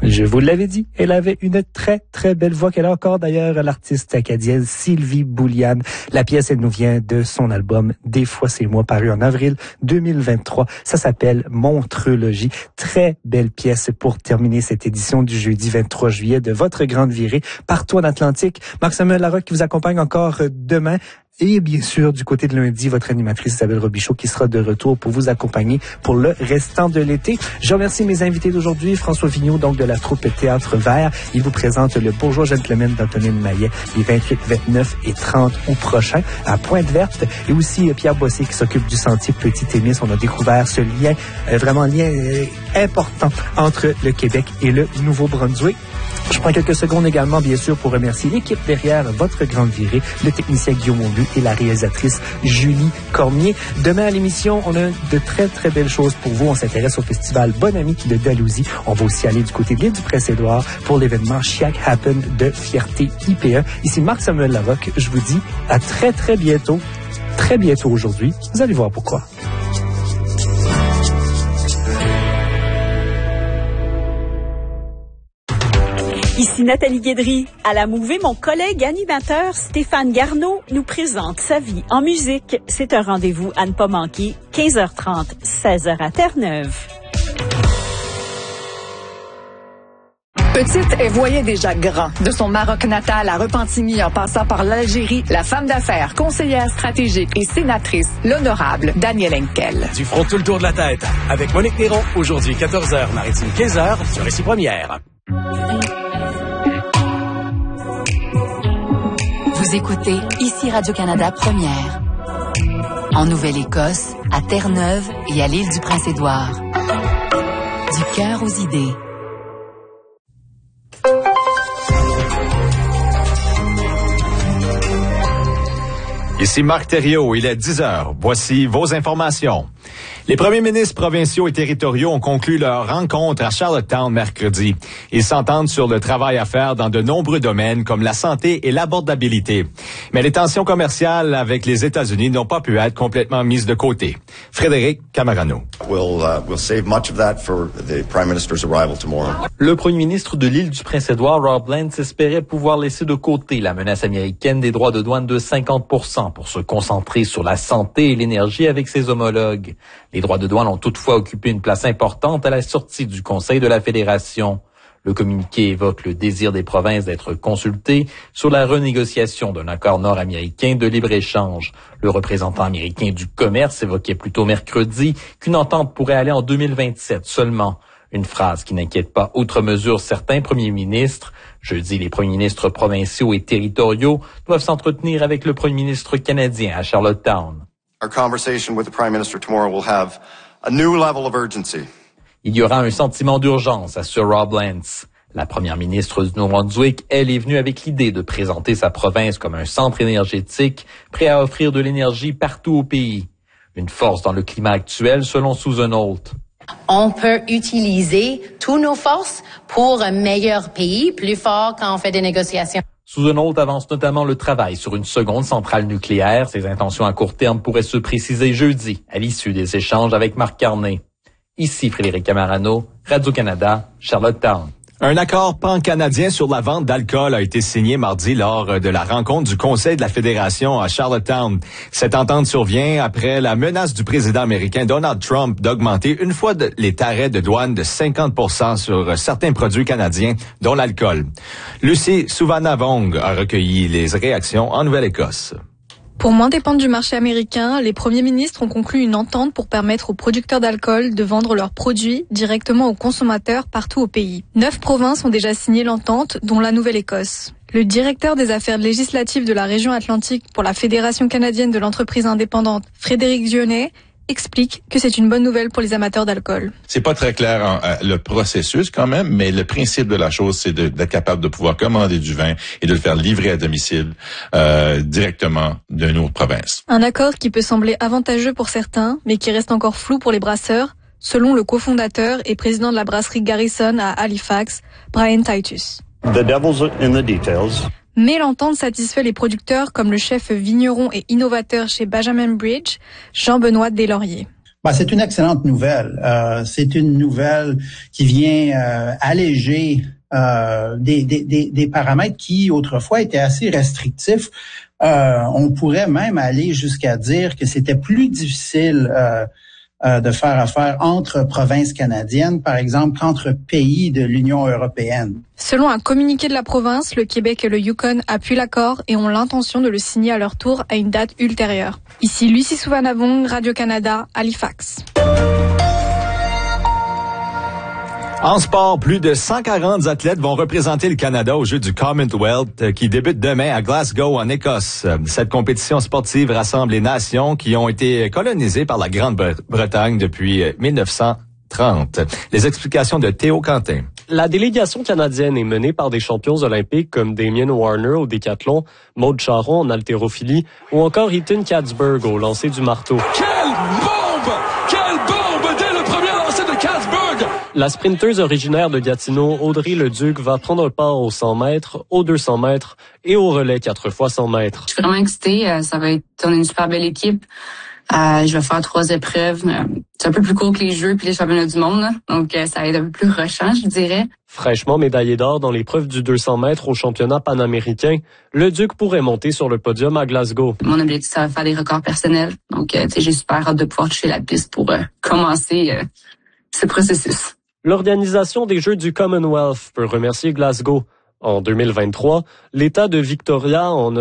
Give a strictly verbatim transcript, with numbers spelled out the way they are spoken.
Je vous l'avais dit, elle avait une très, très belle voix qu'elle a encore d'ailleurs, l'artiste acadienne Sylvie Boulian. La pièce, elle nous vient de son album « Des fois c'est moi » paru en avril deux mille vingt-trois. Ça s'appelle « Montreulogie ». Très belle pièce pour terminer cette édition du jeudi vingt-trois juillet de votre grande virée partout en Atlantique. Marc-Samuel Larocque qui vous accompagne encore demain. Et bien sûr, du côté de lundi, votre animatrice Isabelle Robichaud qui sera de retour pour vous accompagner pour le restant de l'été. Je remercie mes invités d'aujourd'hui, François Vigneault, donc de la troupe Théâtre Vert. Il vous présente le Bourgeois Gentleman d'Antonine Maillet les vingt-huit, vingt-neuf et trente août prochains à Pointe-Verte. Et aussi Pierre Bossé qui s'occupe du sentier Petit-Émis. On a découvert ce lien, euh, vraiment lien euh, important entre le Québec et le Nouveau-Brunswick. Je prends quelques secondes également, bien sûr, pour remercier l'équipe derrière votre grande virée, le technicien Guillaume Aubu et la réalisatrice Julie Cormier. Demain à l'émission, on a de très, très belles choses pour vous. On s'intéresse au festival Bonne Amie de Dalhousie. On va aussi aller du côté de l'île du Prince-Édouard pour l'événement Chiac Happen de Fierté I P E. Ici Marc-Samuel Larocque. Je vous dis à très, très bientôt. Très bientôt aujourd'hui. Vous allez voir pourquoi. Ici Nathalie Guédry. À la Mouvée, mon collègue animateur Stéphane Garneau nous présente sa vie en musique. C'est un rendez-vous à ne pas manquer, quinze heures trente, seize heures à Terre-Neuve. Petite, elle voyait déjà grand. De son Maroc natal à Repentigny en passant par l'Algérie, la femme d'affaires, conseillère stratégique et sénatrice, l'honorable Danielle Henkel. Du front tout le tour de la tête avec Monique Néron, aujourd'hui quatorze heures, Maritime quinze heures sur Récit Première. Vous écoutez ici Radio-Canada Première. En Nouvelle-Écosse, à Terre-Neuve et à l'île du Prince-Édouard. Du cœur aux idées. Ici Marc Thériault, il est dix heures. Voici vos informations. Les premiers ministres provinciaux et territoriaux ont conclu leur rencontre à Charlottetown mercredi. Ils s'entendent sur le travail à faire dans de nombreux domaines comme la santé et l'abordabilité. Mais les tensions commerciales avec les États-Unis n'ont pas pu être complètement mises de côté. Frédéric Camarano. We'll, uh, we'll save much of that for the Prime Minister's arrival tomorrow. Le premier ministre de l'île du Prince-Édouard, Rob Lance, espérait pouvoir laisser de côté la menace américaine des droits de douane de cinquante pour cent pour se concentrer sur la santé et l'énergie avec ses homologues. Les droits de douane ont toutefois occupé une place importante à la sortie du Conseil de la Fédération. Le communiqué évoque le désir des provinces d'être consultées sur la renégociation d'un accord nord-américain de libre-échange. Le représentant américain du commerce évoquait plutôt mercredi qu'une entente pourrait aller en deux mille vingt-sept seulement. Une phrase qui n'inquiète pas outre mesure certains premiers ministres. Jeudi, les premiers ministres provinciaux et territoriaux doivent s'entretenir avec le premier ministre canadien à Charlottetown. Our conversation with the Prime Minister tomorrow will have a new level of urgency. Il y aura un sentiment d'urgence, assure Rob Lance. La première ministre du Nouveau-Brunswick, elle, est venue avec l'idée de présenter sa province comme un centre énergétique prêt à offrir de l'énergie partout au pays. Une force dans le climat actuel, selon Susan Holt. On peut utiliser toutes nos forces pour un meilleur pays, plus fort quand on fait des négociations. Susan Holt avance notamment le travail sur une seconde centrale nucléaire. Ses intentions à court terme pourraient se préciser jeudi, à l'issue des échanges avec Marc Carney. Ici Frédéric Camarano, Radio-Canada, Charlottetown. Un accord pan-canadien sur la vente d'alcool a été signé mardi lors de la rencontre du Conseil de la Fédération à Charlottetown. Cette entente survient après la menace du président américain Donald Trump d'augmenter une fois de, les tarifs de douane de cinquante pour cent sur certains produits canadiens, dont l'alcool. Lucie Souvanavong a recueilli les réactions en Nouvelle-Écosse. Pour moins dépendre du marché américain, les premiers ministres ont conclu une entente pour permettre aux producteurs d'alcool de vendre leurs produits directement aux consommateurs partout au pays. Neuf provinces ont déjà signé l'entente, dont la Nouvelle-Écosse. Le directeur des affaires législatives de la région Atlantique pour la Fédération canadienne de l'entreprise indépendante, Frédéric Dionnet, explique que c'est une bonne nouvelle pour les amateurs d'alcool. C'est pas très clair en, euh, le processus quand même, mais le principe de la chose, c'est de, d'être capable de pouvoir commander du vin et de le faire livrer à domicile euh, directement d'une autre province. Un accord qui peut sembler avantageux pour certains, mais qui reste encore flou pour les brasseurs, selon le cofondateur et président de la brasserie Garrison à Halifax, Brian Titus. The devil's in the details. Mais l'entente satisfait les producteurs comme le chef vigneron et innovateur chez Benjamin Bridge, Jean-Benoît Deslauriers. Ben, c'est une excellente nouvelle. Euh, c'est une nouvelle qui vient euh, alléger euh, des, des, des, des paramètres qui autrefois étaient assez restrictifs. Euh, on pourrait même aller jusqu'à dire que c'était plus difficile euh, euh, de faire affaire entre provinces canadiennes, par exemple, qu'entre pays de l'Union européenne. Selon un communiqué de la province, le Québec et le Yukon appuient l'accord et ont l'intention de le signer à leur tour à une date ultérieure. Ici Lucie Souvanavong, Radio-Canada, Halifax. En sport, plus de cent quarante athlètes vont représenter le Canada aux Jeux du Commonwealth qui débutent demain à Glasgow, en Écosse. Cette compétition sportive rassemble les nations qui ont été colonisées par la Grande-Bretagne depuis mille neuf cent trente. Les explications de Théo Quentin. La délégation canadienne est menée par des champions olympiques comme Damien Warner au décathlon, Maude Charon en haltérophilie ou encore Ethan Katzberg au lancer du marteau. Quelle bombe! Quelle bombe dès le premier lancer de Katzberg! La sprinteuse originaire de Gatineau, Audrey Leduc, va prendre part aux cent mètres, aux deux cents mètres et au relais quatre fois cent mètres. Je suis vraiment excitée. Ça va être une super belle équipe. Euh, je vais faire trois épreuves. C'est un peu plus court que les Jeux puis les championnats du monde, là. Donc euh, ça va être un peu plus rushant, je dirais. Fraîchement médaillé d'or dans l'épreuve du deux cents mètres au championnat panaméricain, le Duc pourrait monter sur le podium à Glasgow. Mon objectif, ça va faire des records personnels. Donc euh, j'ai super hâte de pouvoir toucher la piste pour euh, commencer euh, ce processus. L'organisation des Jeux du Commonwealth peut remercier Glasgow. En deux mille vingt-trois, l'État de Victoria en